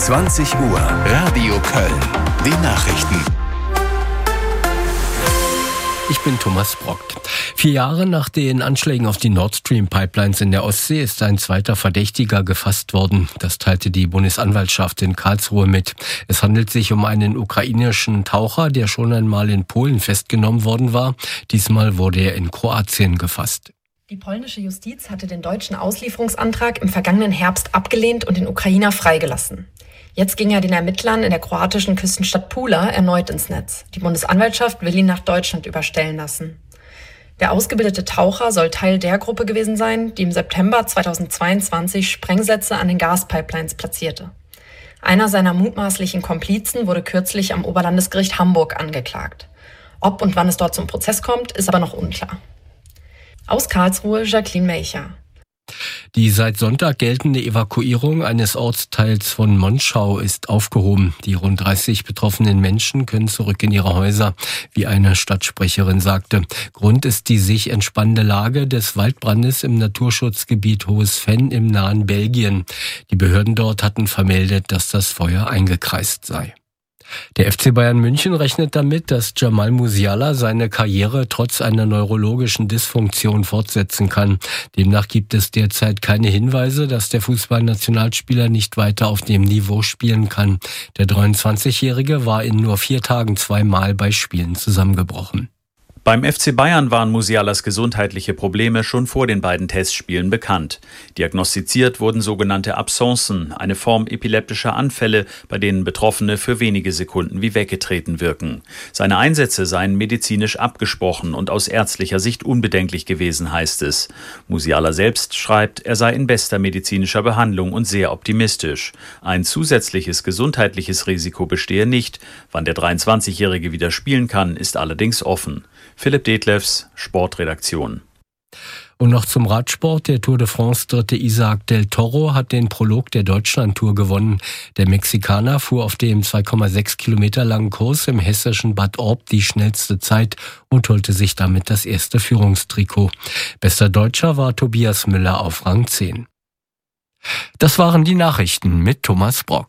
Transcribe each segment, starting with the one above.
20 Uhr, Radio Köln. Die Nachrichten. Ich bin Thomas Brock. 4 Jahre nach den Anschlägen auf die Nord Stream Pipelines in der Ostsee ist ein zweiter Verdächtiger gefasst worden. Das teilte die Bundesanwaltschaft in Karlsruhe mit. Es handelt sich um einen ukrainischen Taucher, der schon einmal in Polen festgenommen worden war. Diesmal wurde er in Kroatien gefasst. Die polnische Justiz hatte den deutschen Auslieferungsantrag im vergangenen Herbst abgelehnt und den Ukrainer freigelassen. Jetzt ging er den Ermittlern in der kroatischen Küstenstadt Pula erneut ins Netz. Die Bundesanwaltschaft will ihn nach Deutschland überstellen lassen. Der ausgebildete Taucher soll Teil der Gruppe gewesen sein, die im September 2022 Sprengsätze an den Gaspipelines platzierte. Einer seiner mutmaßlichen Komplizen wurde kürzlich am Oberlandesgericht Hamburg angeklagt. Ob und wann es dort zum Prozess kommt, ist aber noch unklar. Aus Karlsruhe, Jacqueline Melcher. Die seit Sonntag geltende Evakuierung eines Ortsteils von Monschau ist aufgehoben. Die rund 30 betroffenen Menschen können zurück in ihre Häuser, wie eine Stadtsprecherin sagte. Grund ist die sich entspannende Lage des Waldbrandes im Naturschutzgebiet Hohes Venn im nahen Belgien. Die Behörden dort hatten vermeldet, dass das Feuer eingekreist sei. Der FC Bayern München rechnet damit, dass Jamal Musiala seine Karriere trotz einer neurologischen Dysfunktion fortsetzen kann. Demnach gibt es derzeit keine Hinweise, dass der Fußballnationalspieler nicht weiter auf dem Niveau spielen kann. Der 23-Jährige war in nur 4 Tagen 2-mal bei Spielen zusammengebrochen. Beim FC Bayern waren Musialas gesundheitliche Probleme schon vor den beiden Testspielen bekannt. Diagnostiziert wurden sogenannte Absencen, eine Form epileptischer Anfälle, bei denen Betroffene für wenige Sekunden wie weggetreten wirken. Seine Einsätze seien medizinisch abgesprochen und aus ärztlicher Sicht unbedenklich gewesen, heißt es. Musiala selbst schreibt, er sei in bester medizinischer Behandlung und sehr optimistisch. Ein zusätzliches gesundheitliches Risiko bestehe nicht. Wann der 23-Jährige wieder spielen kann, ist allerdings offen. Philipp Detlefs, Sportredaktion. Und noch zum Radsport. Der Tour de France Dritte Isaac del Toro hat den Prolog der Deutschlandtour gewonnen. Der Mexikaner fuhr auf dem 2,6 Kilometer langen Kurs im hessischen Bad Orb die schnellste Zeit und holte sich damit das erste Führungstrikot. Bester Deutscher war Tobias Müller auf Rang 10. Das waren die Nachrichten mit Thomas Brock.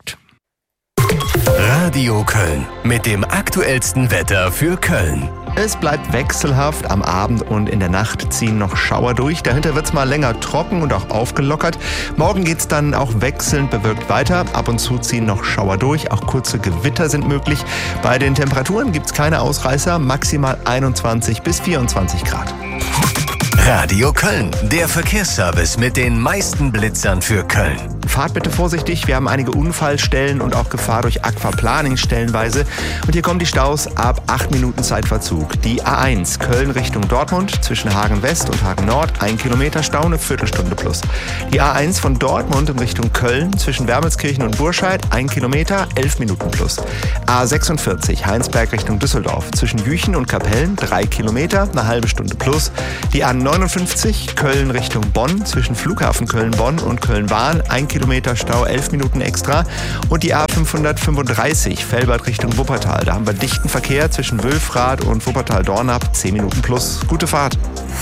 Radio Köln mit dem aktuellsten Wetter für Köln. Es bleibt wechselhaft. Am Abend und in der Nacht ziehen noch Schauer durch. Dahinter wird's mal länger trocken und auch aufgelockert. Morgen geht's dann auch wechselnd bewölkt weiter. Ab und zu ziehen noch Schauer durch. Auch kurze Gewitter sind möglich. Bei den Temperaturen gibt's keine Ausreißer. Maximal 21 bis 24 Grad. Radio Köln, der Verkehrsservice mit den meisten Blitzern für Köln. Fahrt bitte vorsichtig, wir haben einige Unfallstellen und auch Gefahr durch Aquaplaning stellenweise. Und hier kommen die Staus ab 8 Minuten Zeitverzug. Die A1 Köln Richtung Dortmund zwischen Hagen West und Hagen Nord, 1 Kilometer Stau, eine Viertelstunde plus. Die A1 von Dortmund in Richtung Köln zwischen Wermelskirchen und Burscheid, 1 Kilometer, 11 Minuten plus. A46 Heinsberg Richtung Düsseldorf zwischen Jüchen und Kapellen, 3 Kilometer, eine halbe Stunde plus. Die A59 Köln Richtung Bonn zwischen Flughafen Köln-Bonn und Köln-Wahn, 1 Kilometer Stau, 11 Minuten extra. Und die A535 Velbert Richtung Wuppertal. Da haben wir dichten Verkehr zwischen Wülfrath und Wuppertal-Dornap, 10 Minuten plus. Gute Fahrt.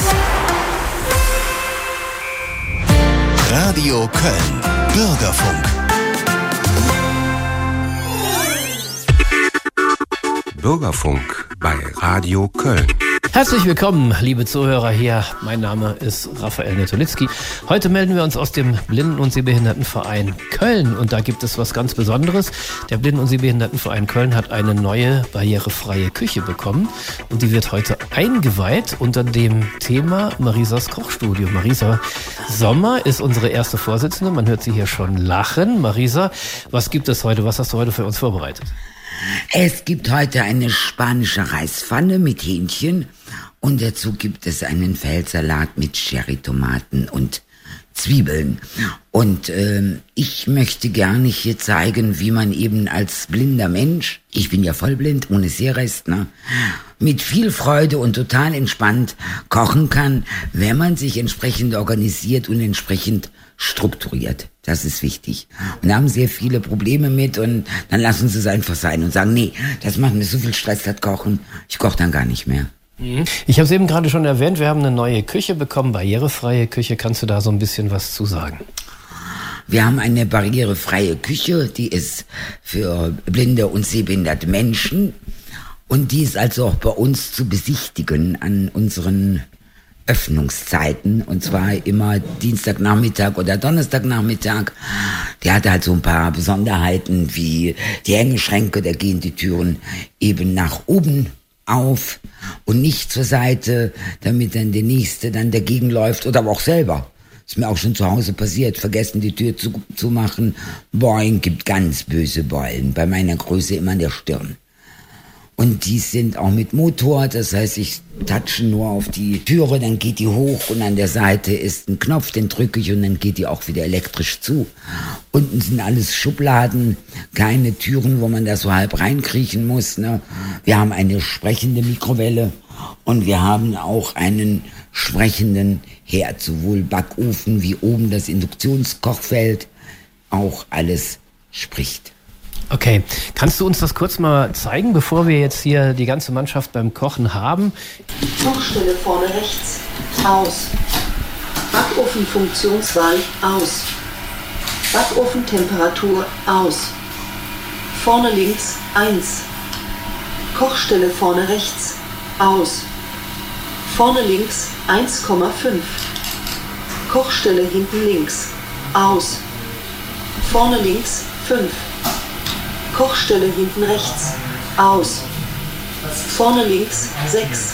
Radio Köln. Bürgerfunk. Bürgerfunk bei Radio Köln. Herzlich willkommen, liebe Zuhörer hier. Mein Name ist Raphael Netolitzki. Heute melden wir uns aus dem Blinden- und Sehbehindertenverein Köln. Und da gibt es was ganz Besonderes. Der Blinden- und Sehbehindertenverein Köln hat eine neue barrierefreie Küche bekommen. Und die wird heute eingeweiht unter dem Thema Marisas Kochstudio. Marisa Sommer ist unsere erste Vorsitzende. Man hört sie hier schon lachen. Marisa, was gibt es heute? Was hast du heute für uns vorbereitet? Es gibt heute eine spanische Reispfanne mit Hähnchen und dazu gibt es einen Feldsalat mit Cherrytomaten und Zwiebeln. Und ich möchte gerne hier zeigen, wie man eben als blinder Mensch, ich bin ja vollblind, ohne Sehrest, mit viel Freude und total entspannt kochen kann, wenn man sich entsprechend organisiert und entsprechend strukturiert. Das ist wichtig. Und da haben sehr viele Probleme mit und dann lassen sie es einfach sein und sagen, nee, das macht mir so viel Stress, das Kochen, ich koche dann gar nicht mehr. Ich habe es eben gerade schon erwähnt, wir haben eine neue Küche bekommen, barrierefreie Küche. Kannst du da so ein bisschen was zu sagen? Wir haben eine barrierefreie Küche, die ist für blinde und sehbehinderte Menschen. Und die ist also auch bei uns zu besichtigen an unseren Öffnungszeiten. Und zwar immer Dienstagnachmittag oder Donnerstagnachmittag. Der hat halt so ein paar Besonderheiten wie die Hängeschränke, da gehen die Türen eben nach oben auf und nicht zur Seite, damit dann der Nächste dann dagegen läuft oder aber auch selber. Ist mir auch schon zu Hause passiert, vergessen die Tür zu machen. Boing, gibt ganz böse Beulen, bei meiner Größe immer an der Stirn. Und die sind auch mit Motor, das heißt, ich touche nur auf die Türe, dann geht die hoch und an der Seite ist ein Knopf, den drücke ich und dann geht die auch wieder elektrisch zu. Unten sind alles Schubladen, keine Türen, wo man da so halb reinkriechen muss. Ne? Wir haben eine sprechende Mikrowelle und wir haben auch einen sprechenden Herd, sowohl Backofen wie oben das Induktionskochfeld, auch alles spricht. Okay, kannst du uns das kurz mal zeigen, bevor wir jetzt hier die ganze Mannschaft beim Kochen haben? Kochstelle vorne rechts, aus. Backofenfunktionswahl, aus. Backofentemperatur, aus. Vorne links, 1. Kochstelle vorne rechts, aus. Vorne links, 1,5. Kochstelle hinten links, aus. Vorne links, 5. Kochstelle hinten rechts, aus. Vorne links, 6.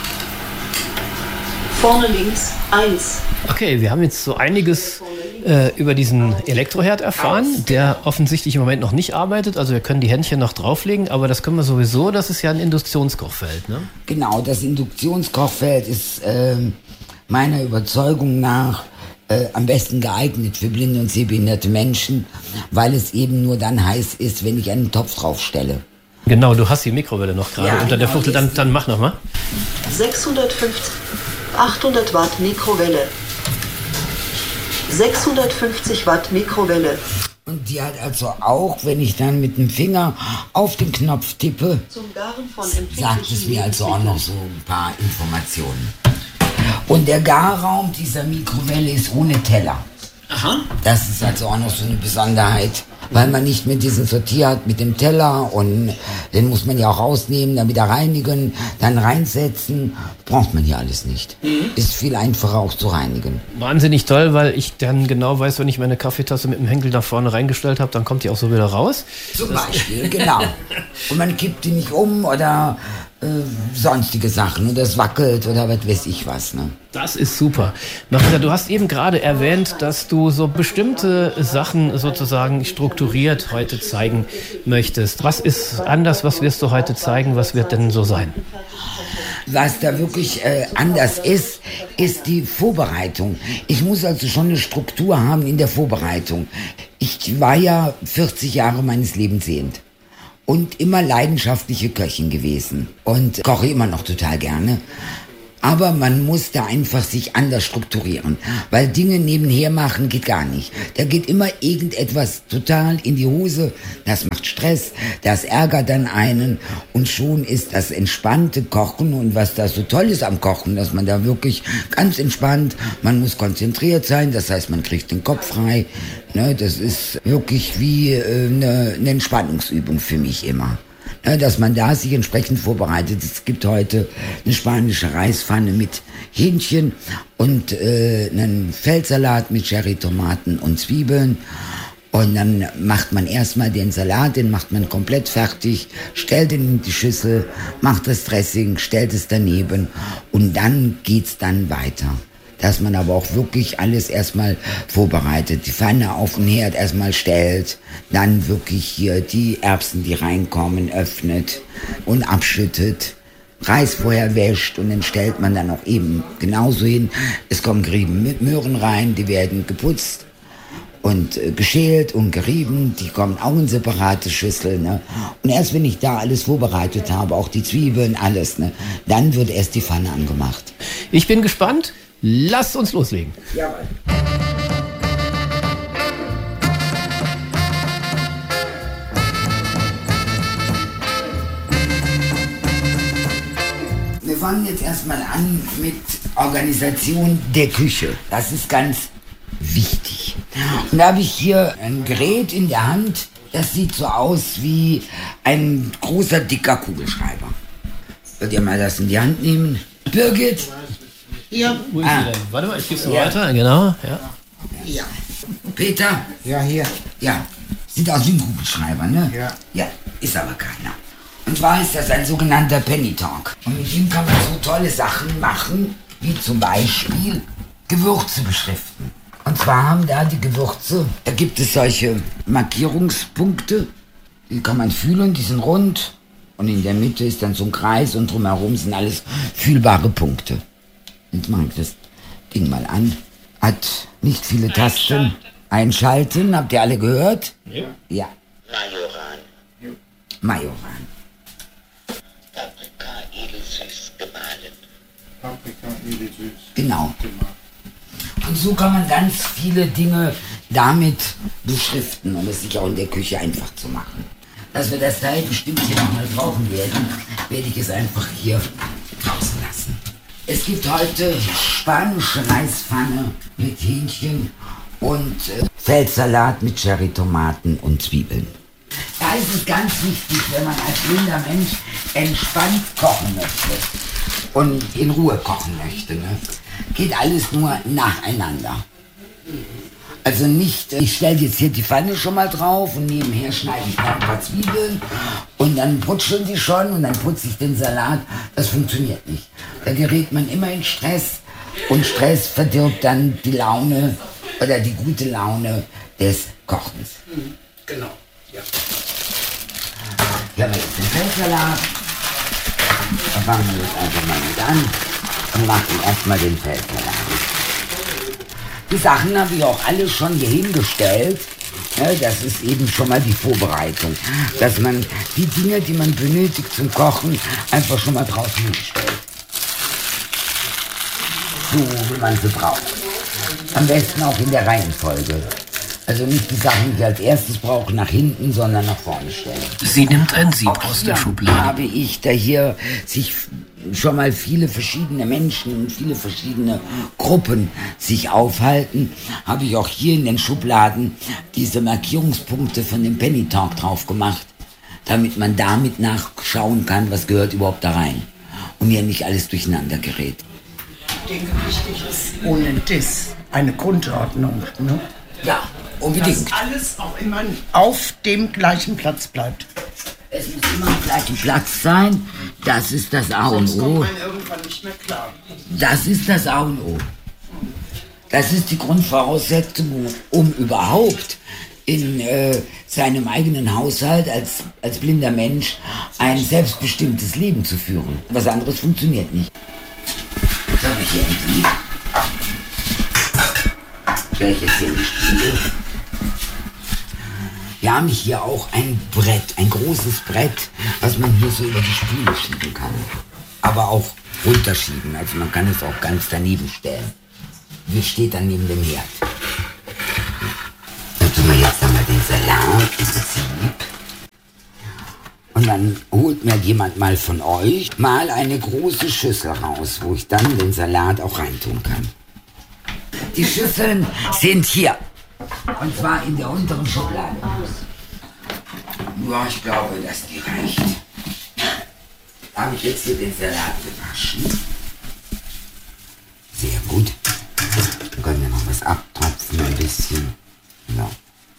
Vorne links, 1. Okay, wir haben jetzt so einiges über diesen Elektroherd erfahren, der offensichtlich im Moment noch nicht arbeitet. Also wir können die Händchen noch drauflegen, aber das können wir sowieso, das ist ja ein Induktionskochfeld, ne? Genau, das Induktionskochfeld ist meiner Überzeugung nach am besten geeignet für blinde und sehbehinderte Menschen, weil es eben nur dann heiß ist, wenn ich einen Topf draufstelle. Genau, du hast die Mikrowelle noch gerade unter der Fuchtel, dann mach nochmal. 650, 800 Watt Mikrowelle. 650 Watt Mikrowelle. Und die hat also auch, wenn ich dann mit dem Finger auf den Knopf tippe, sagt es mir also auch noch so ein paar Informationen. Und der Garraum dieser Mikrowelle ist ohne Teller. Aha. Das ist also auch noch so eine Besonderheit, weil man nicht mit diesem Sortier hat mit dem Teller und den muss man ja auch rausnehmen, dann wieder reinigen, dann reinsetzen. Braucht man hier alles nicht. Ist viel einfacher auch zu reinigen. Wahnsinnig toll, weil ich dann genau weiß, wenn ich meine Kaffeetasse mit dem Henkel nach vorne reingestellt habe, dann kommt die auch so wieder raus. Zum Beispiel, genau. Und man kippt die nicht um oder sonstige Sachen oder es wackelt oder was weiß ich was. Ne? Das ist super. Marisa, du hast eben gerade erwähnt, dass du so bestimmte Sachen sozusagen strukturiert heute zeigen möchtest. Was ist anders? Was wirst du heute zeigen? Was wird denn so sein? Was da wirklich anders ist, ist die Vorbereitung. Ich muss also schon eine Struktur haben in der Vorbereitung. Ich war ja 40 Jahre meines Lebens sehend. Und immer leidenschaftliche Köchin gewesen. Und koche immer noch total gerne. Aber man muss da einfach sich anders strukturieren. Weil Dinge nebenher machen geht gar nicht. Da geht immer irgendetwas total in die Hose. Das macht Stress, das ärgert dann einen. Und schon ist das entspannte Kochen und was da so toll ist am Kochen, dass man da wirklich ganz entspannt, man muss konzentriert sein, das heißt, man kriegt den Kopf frei. Ne, das ist wirklich wie eine Entspannungsübung für mich immer. Dass man da sich entsprechend vorbereitet. Es gibt heute eine spanische Reispfanne mit Hähnchen und einen Feldsalat mit Cherrytomaten und Zwiebeln. Und dann macht man erstmal den Salat, den macht man komplett fertig, stellt ihn in die Schüssel, macht das Dressing, stellt es daneben und dann geht's dann weiter. Dass man aber auch wirklich alles erstmal vorbereitet, die Pfanne auf den Herd erstmal stellt, dann wirklich hier die Erbsen, die reinkommen, öffnet und abschüttet, Reis vorher wäscht und den stellt man dann auch eben genauso hin. Es kommen Gerieben mit Möhren rein, die werden geputzt und geschält und gerieben, die kommen auch in separate Schüsseln. Ne? Und erst wenn ich da alles vorbereitet habe, auch die Zwiebeln, alles, ne, dann wird erst die Pfanne angemacht. Ich bin gespannt. Lasst uns loslegen. Jawohl. Wir fangen jetzt erstmal an mit Organisation der Küche. Das ist ganz wichtig. Und da habe ich hier ein Gerät in der Hand, das sieht so aus wie ein großer, dicker Kugelschreiber. Wollt ihr mal das in die Hand nehmen? Birgit? Ja. Wo ist sie denn? Warte mal, ich gebe es weiter. Genau, ja. Peter? Ja, hier. Ja. Sieht aus wie ein Kugelschreiber, ne? Ja. Ja, ist aber keiner. Und zwar ist das ein sogenannter Penny Talk. Und mit ihm kann man so tolle Sachen machen, wie zum Beispiel Gewürze beschriften. Und zwar haben da die Gewürze, da gibt es solche Markierungspunkte, die kann man fühlen, die sind rund. Und in der Mitte ist dann so ein Kreis und drumherum sind alles fühlbare Punkte. Jetzt mache ich das Ding mal an. Hat nicht viele Tasten. Einschalten, habt ihr alle gehört? Ja. Majoran. Majoran. Paprika edelsüß gemahlen. Paprika edelsüß. Genau. Und so kann man ganz viele Dinge damit beschriften, um es sich auch in der Küche einfach zu machen. Dass wir das Teil bestimmt hier nochmal brauchen werden, werde ich es einfach hier draußen lassen. Es gibt heute spanische Reispfanne mit Hähnchen und Feldsalat mit Cherrytomaten und Zwiebeln. Da ist es ganz wichtig, wenn man als blinder Mensch entspannt kochen möchte und in Ruhe kochen möchte, ne? Geht alles nur nacheinander. Also nicht, ich stelle jetzt hier die Pfanne schon mal drauf und nebenher schneide ich ein paar Zwiebeln und dann putscheln die schon und dann putze ich den Salat. Das funktioniert nicht. Da gerät man immer in Stress und Stress verdirbt dann die Laune oder die gute Laune des Kochens. Genau, ja. Hier haben wir jetzt den Feldsalat. Da fangen wir jetzt einfach mal mit an und machen erstmal den Feldsalat. Die Sachen habe ich auch alle schon hier hingestellt. Ja, das ist eben schon mal die Vorbereitung. Dass man die Dinge, die man benötigt zum Kochen, einfach schon mal draußen hinstellt. So, wie man sie braucht. Am besten auch in der Reihenfolge. Also nicht die Sachen, die ich als erstes brauche, nach hinten, sondern nach vorne stellen. Sie nimmt ein Sieb Auch aus hier der Schublade. habe ich, da hier sich schon mal viele verschiedene Menschen und viele verschiedene Gruppen sich aufhalten, habe ich auch hier in den Schubladen diese Markierungspunkte von dem Penny Talk drauf gemacht, damit man damit nachschauen kann, was gehört überhaupt da rein und mir nicht alles durcheinander gerät. Ich denke, wichtig ist ohne Diss eine Grundordnung, ne? Ja, unbedingt. Dass alles auch immer auf dem gleichen Platz bleibt. Es muss immer am gleichen Platz sein. Das ist das A und Sonst kommt O. man irgendwann nicht mehr klar. Das ist das A und O. Das ist die Grundvoraussetzung, um überhaupt in seinem eigenen Haushalt als blinder Mensch ein selbstbestimmtes Leben zu führen. Was anderes funktioniert nicht. Was habe ich hier im Sieb? Welches hier nicht spiele. Wir haben hier auch ein Brett, ein großes Brett, was man hier so über die Spüle schieben kann. Aber auch runterschieben, also man kann es auch ganz daneben stellen. Hier steht dann neben dem Herd. Dann tun wir jetzt einmal den Salat ins Sieb. Und dann holt mir jemand mal von euch mal eine große Schüssel raus, wo ich dann den Salat auch reintun kann. Die Schüsseln sind hier. Und zwar in der unteren Schublade. Ja, ich glaube, dass die reicht. Da habe ich jetzt hier den Salat gewaschen. Sehr gut. Dann können wir noch was abtropfen, ein bisschen. Ja.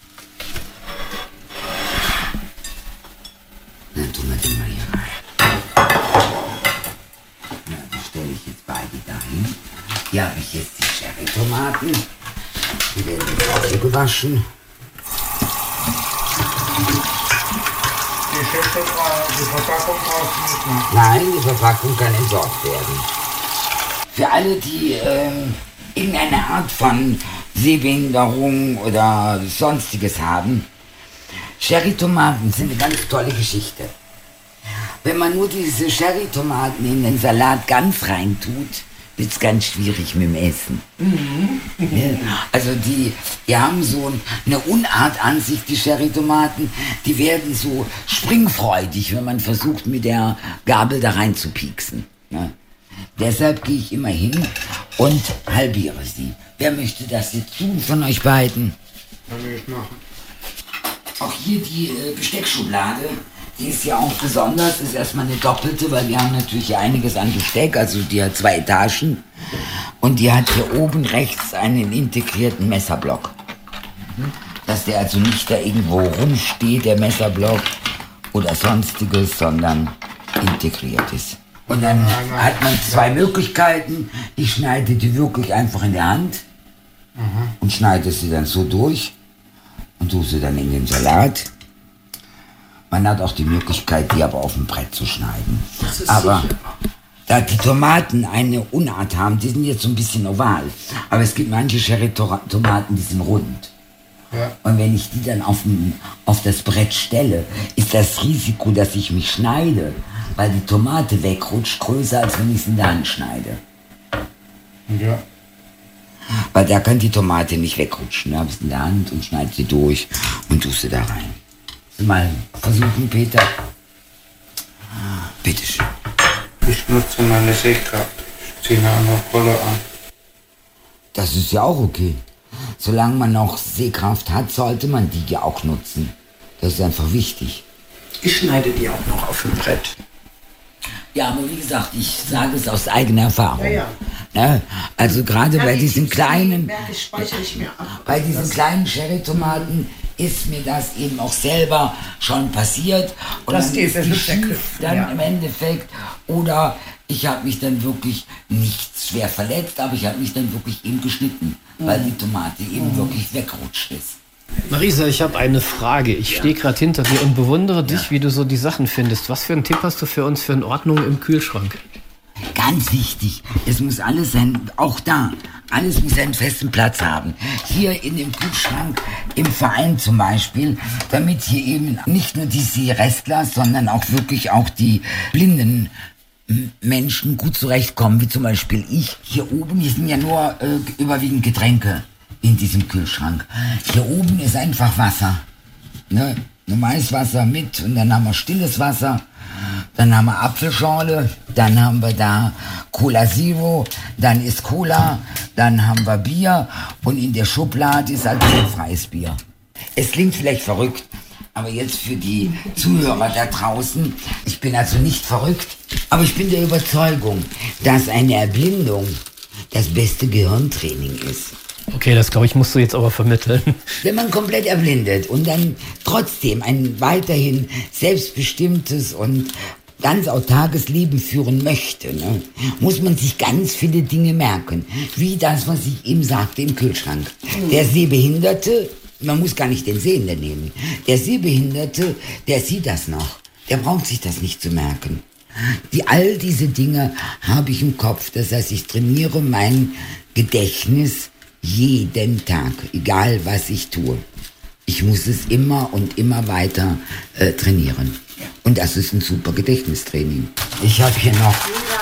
Dann tun wir den mal hier rein. Ja, die stelle ich jetzt beide dahin. Hier habe ich jetzt die Cherrytomaten. Die werden jetzt auch hier gewaschen. Die Verpackung draußen nicht. Nein, die Verpackung kann entsorgt werden. Für alle, die irgendeine Art von Sehbehinderung oder Sonstiges haben, Cherrytomaten sind eine ganz tolle Geschichte. Wenn man nur diese Cherrytomaten in den Salat ganz rein tut, wird es ganz schwierig mit dem Essen. Ja, also die haben so eine Unart an sich, die Cherrytomaten. Die werden so springfreudig, wenn man versucht, mit der Gabel da rein zu pieksen. Ja. Deshalb gehe ich immer hin und halbiere sie. Wer möchte das jetzt tun von euch beiden? Kann ich machen. Auch hier die Besteckschublade, die ist ja auch besonders, ist erstmal eine doppelte, weil wir haben natürlich hier einiges an Besteck, also die hat 2 Etagen und die hat hier oben rechts einen integrierten Messerblock. Dass der also nicht da irgendwo rumsteht, der Messerblock oder sonstiges, sondern integriert ist. Und dann hat man 2 Möglichkeiten. Ich schneide die wirklich einfach in der Hand und schneide sie dann so durch und tue sie dann in den Salat. Man hat auch die Möglichkeit, die aber auf dem Brett zu schneiden. Aber da die Tomaten eine Unart haben, die sind jetzt so ein bisschen oval. Aber es gibt manche Cherry-Tomaten, die sind rund. Ja. Und wenn ich die dann auf das Brett stelle, ist das Risiko, dass ich mich schneide, weil die Tomate wegrutscht, größer, als wenn ich es in der Hand schneide. Ja. Weil da kann die Tomate nicht wegrutschen. Da habe ich sie in der Hand und schneide sie durch und tue sie da rein. Mal versuchen, Peter. Bitteschön. Ich nutze meine Sehkraft. Ich ziehe eine andere Brille an. Das ist ja auch okay. Solange man noch Sehkraft hat, sollte man die ja auch nutzen. Das ist einfach wichtig. Ich schneide die auch noch auf dem Brett. Ja, aber wie gesagt, ich sage es aus eigener Erfahrung. Ja. Ne? Also gerade bei diesen kleinen, speichere ich mir ab. bei diesen kleinen Cherry-Tomaten ist mir das eben auch selber schon passiert. Und dass dann die ist die schief dann im Endeffekt. Oder ich habe mich dann wirklich nicht schwer verletzt, aber ich habe mich dann wirklich eben geschnitten, weil die Tomate eben wirklich wegrutscht ist. Marisa, ich habe eine Frage. Ich stehe gerade hinter dir und bewundere dich, wie du so die Sachen findest. Was für einen Tipp hast du für uns für eine Ordnung im Kühlschrank? Ganz wichtig, es muss alles auch da, alles muss einen festen Platz haben. Hier in dem Kühlschrank, im Verein zum Beispiel, damit hier eben nicht nur die Restler, sondern auch wirklich auch die blinden Menschen gut zurechtkommen, wie zum Beispiel ich. Hier oben, hier sind ja nur überwiegend Getränke in diesem Kühlschrank. Hier oben ist einfach Wasser. Ne? Normales Wasser mit und dann haben wir stilles Wasser. Dann haben wir Apfelschorle, dann haben wir da Cola Zero, dann ist Cola, dann haben wir Bier und in der Schublade ist halt freies Bier. Es klingt vielleicht verrückt, aber jetzt für die Zuhörer da draußen, ich bin also nicht verrückt, aber ich bin der Überzeugung, dass eine Erblindung das beste Gehirntraining ist. Okay, das glaube ich, musst du jetzt aber vermitteln. Wenn man komplett erblindet und dann trotzdem ein weiterhin selbstbestimmtes und ganz autarkes Leben führen möchte, ne, muss man sich ganz viele Dinge merken. Wie das, was ich eben sagte im Kühlschrank. Der Sehbehinderte, man muss gar nicht den Sehenden nehmen, der Sehbehinderte, der sieht das noch. Der braucht sich das nicht zu merken. All diese Dinge habe ich im Kopf. Das heißt, ich trainiere mein Gedächtnis jeden Tag, egal was ich tue. Ich muss es immer und immer weiter trainieren. Und das ist ein super Gedächtnistraining. Ich habe hier noch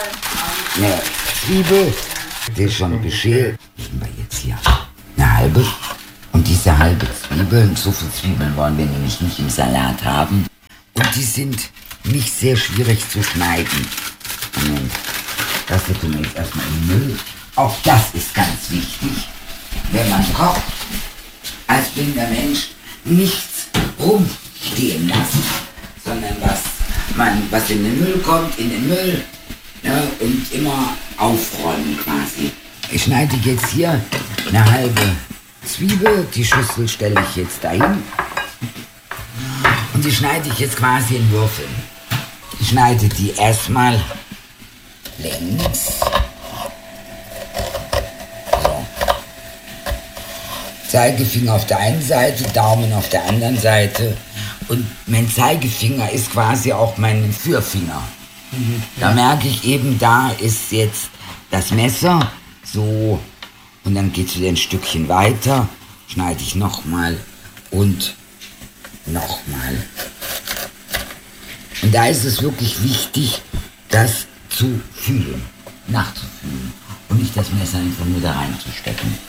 eine Zwiebel, die ist schon beschält. Nehmen wir jetzt hier eine halbe. Und diese halbe Zwiebel, so viele Zwiebeln wollen wir nämlich nicht im Salat haben. Und die sind nicht sehr schwierig zu schneiden. Und das tun wir jetzt erstmal in den Müll. Auch das ist ganz wichtig. Wenn man kocht, als blinder Mensch nichts rumstehen lassen, sondern was in den Müll kommt, in den Müll, ne, und immer aufräumen quasi. Ich schneide jetzt hier eine halbe Zwiebel, die Schüssel stelle ich jetzt dahin und die schneide ich jetzt quasi in Würfeln. Ich schneide die erstmal längs. Zeigefinger auf der einen Seite, Daumen auf der anderen Seite. Und mein Zeigefinger ist quasi auch mein Führfinger. Da merke ich eben, da ist jetzt das Messer. So. Und dann geht es wieder ein Stückchen weiter. Schneide ich nochmal und nochmal. Und da ist es wirklich wichtig, das zu fühlen, nachzufühlen. Und nicht das Messer einfach nur da reinzustecken.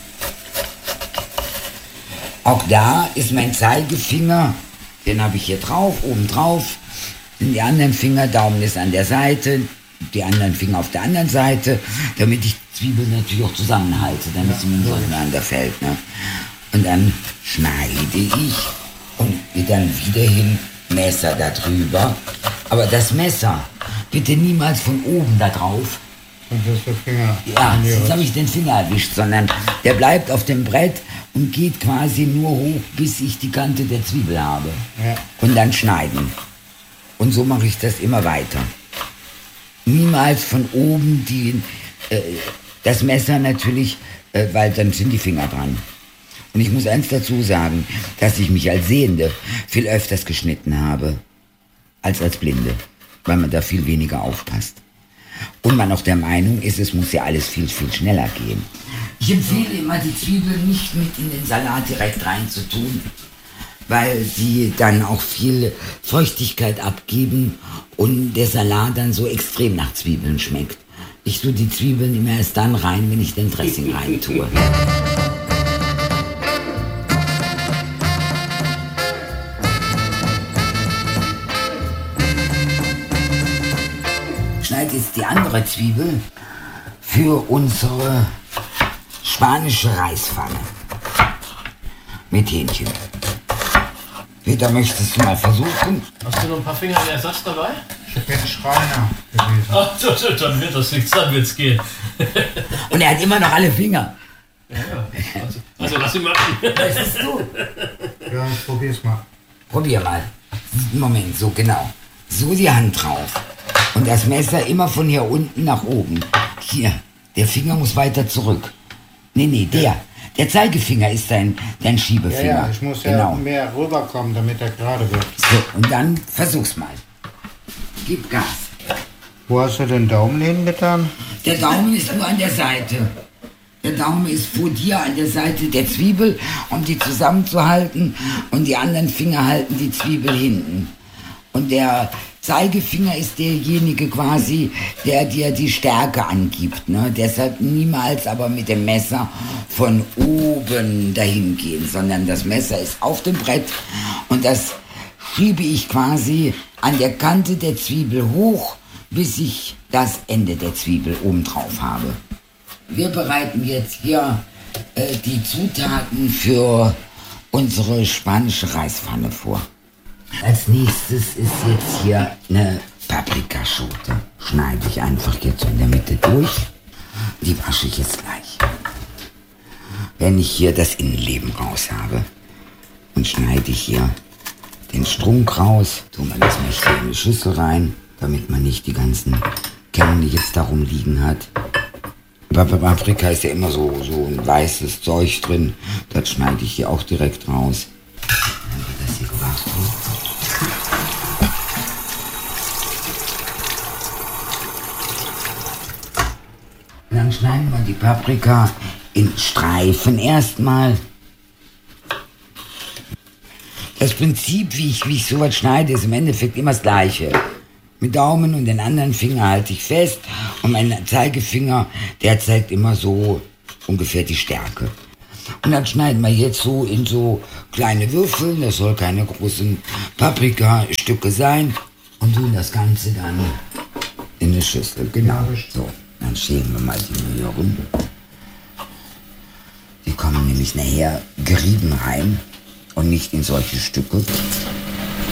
Auch da ist mein Zeigefinger, den habe ich hier drauf, oben drauf. Die anderen Finger, Daumen ist an der Seite, die anderen Finger auf der anderen Seite, damit ich die Zwiebel natürlich auch zusammenhalte, damit sie mir nicht auseinander fällt. Ne? Und dann schneide ich und gehe dann wieder hin, Messer da drüber. Aber das Messer bitte niemals von oben da drauf. Und das ist der Finger. Ja, sonst habe ich den Finger erwischt, sondern der bleibt auf dem Brett und geht quasi nur hoch, bis ich die Kante der Zwiebel habe. Ja. Und dann schneiden. Und so mache ich das immer weiter. Niemals von oben das Messer natürlich, weil dann sind die Finger dran. Und ich muss eins dazu sagen, dass ich mich als Sehende viel öfters geschnitten habe als Blinde, weil man da viel weniger aufpasst. Und man auch der Meinung ist, es muss ja alles viel, viel schneller gehen. Ich empfehle immer, die Zwiebeln nicht mit in den Salat direkt reinzutun, weil sie dann auch viel Feuchtigkeit abgeben und der Salat dann so extrem nach Zwiebeln schmeckt. Ich tue die Zwiebeln immer erst dann rein, wenn ich den Dressing rein tue. Schneide jetzt die andere Zwiebel für unsere spanische Reispfanne mit Hähnchen. Peter, möchtest du mal versuchen? Hast du noch ein paar Finger in Ersatz dabei? Ich bin Schreiner gewesen. Ach, dann wird das nichts, dann wird's gehen. Und er hat immer noch alle Finger. Ja. Also lass ihn machen. Möchtest du? Ja, ich probier's mal. Probier mal. Moment, so genau. So die Hand drauf. Und das Messer immer von hier unten nach oben. Hier, der Finger muss weiter zurück. Nee, der Zeigefinger ist dein Schiebefinger. Ja, ich muss ja mehr rüberkommen, damit er gerade wird. So, und dann versuch's mal. Gib Gas. Wo hast du den Daumen hingetan? Der Daumen ist nur an der Seite. Der Daumen ist vor dir an der Seite der Zwiebel, um die zusammenzuhalten. Und die anderen Finger halten die Zwiebel hinten. Und der Zeigefinger ist derjenige quasi, der dir die Stärke angibt. Ne? Deshalb niemals aber mit dem Messer von oben dahin gehen, sondern das Messer ist auf dem Brett und das schiebe ich quasi an der Kante der Zwiebel hoch, bis ich das Ende der Zwiebel oben drauf habe. Wir bereiten jetzt hier die Zutaten für unsere spanische Reispfanne vor. Als nächstes ist jetzt hier eine Paprikaschote. Schneide ich einfach jetzt in der Mitte durch. Die wasche ich jetzt gleich. Wenn ich hier das Innenleben raus habe, dann schneide ich hier den Strunk raus. Tue man das mal hier in eine Schüssel rein, damit man nicht die ganzen Kerne jetzt darum liegen hat. Bei Paprika ist ja immer so ein weißes Zeug drin. Das schneide ich hier auch direkt raus. Dann wird das hier gemacht. Und dann schneiden wir die Paprika in Streifen erstmal. Das Prinzip, wie ich sowas schneide, ist im Endeffekt immer das gleiche. Mit Daumen und den anderen Finger halte ich fest und mein Zeigefinger, der zeigt immer so ungefähr die Stärke. Und dann schneiden wir jetzt so in so kleine Würfel, das soll keine großen Paprikastücke sein, und tun das Ganze dann in eine Schüssel. Genau. So, dann schälen wir mal die Möhren. Die kommen nämlich nachher gerieben rein und nicht in solche Stücke.